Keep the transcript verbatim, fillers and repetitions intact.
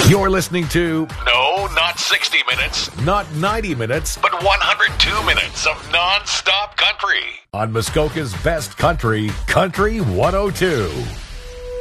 You're listening to No, not sixty minutes, not ninety minutes, but one hundred two minutes of non-stop country. on Muskoka's best country, Country one oh two.